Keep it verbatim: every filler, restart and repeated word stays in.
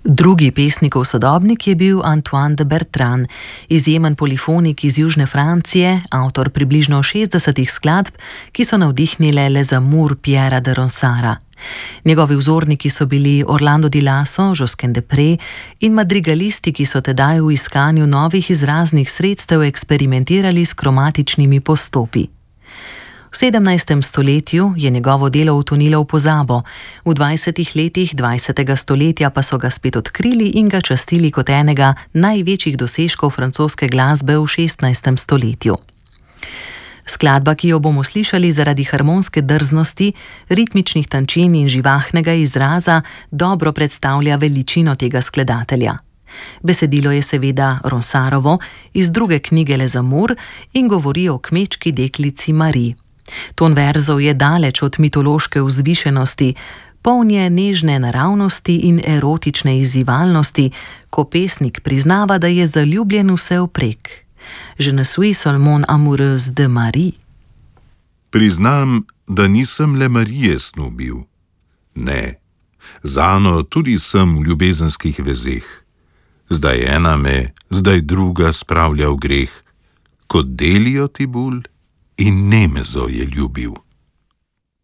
Drugi pesnikov sodobnik je bil Antoine de Bertrand, izjemen polifonik iz južne Francije, avtor približno šestdesetih skladb, ki so navdihnile Les Amours Pierra de Ronsarda. Njegovi vzorniki so bili Orlando di Lasso, Josquin des Prez in madrigalisti, ki so tedaj v iskanju novih izraznih sredstev eksperimentirali s kromatičnimi postopi. V sedemnajstem stoletju je njegovo delo utonilo v pozabo, v dvajsetih letih dvajsetega stoletja pa so ga spet odkrili in ga častili kot enega največjih dosežkov francoske glasbe v šestnajstem stoletju. Skladba, ki jo bomo slišali zaradi harmonske drznosti, ritmičnih tančin in živahnega izraza, dobro predstavlja veličino tega skladatelja. Besedilo je seveda Ronsarovo iz druge knjige Les Amours in govori o kmečki deklici Marie. Ton verzov je daleč od mitološke vzvišenosti, poln je nežne naravnosti in erotične izzivalnosti, ko pesnik priznava, da je zaljubljen vsevprek. Je ne suis seulement amoureuse de Marie. Priznam, da nisem le Marije snubil. Ne, zano tudi sem v ljubezenskih vezeh. Zdaj ena me, zdaj druga spravlja v greh, kot Delio Tibul in Nemezo je ljubil.